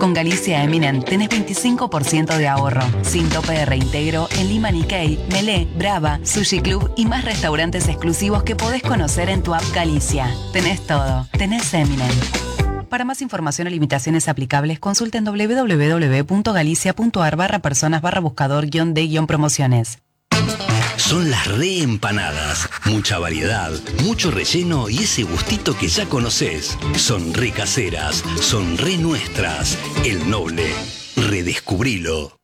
Con Galicia Eminent tenés 25% de ahorro, sin tope de reintegro en Lima Nikkei, Melé, Brava, Sushi Club y más restaurantes exclusivos que podés conocer en tu app Galicia. Tenés todo, tenés Eminent. Para más información o limitaciones aplicables, consulten www.galicia.ar/personas/buscador-de-promociones. Son las reempanadas. Mucha variedad, mucho relleno y ese gustito que ya conocés. Son re caseras, son re nuestras. El Noble. Redescubrilo.